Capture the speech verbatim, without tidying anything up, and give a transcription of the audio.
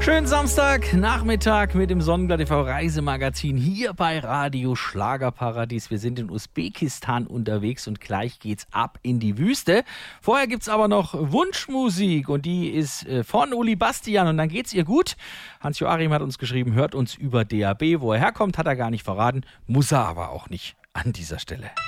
Schönen Samstag, Nachmittag mit dem Sonnenblatt T V Reisemagazin hier bei Radio Schlagerparadies. Wir sind in Usbekistan unterwegs und gleich geht's ab in die Wüste. Vorher gibt's aber noch Wunschmusik und die ist von Uli Bastian und dann geht's ihr gut. Hans-Joachim hat uns geschrieben, hört uns über D A B. Wo er herkommt, hat er gar nicht verraten, muss er aber auch nicht an dieser Stelle.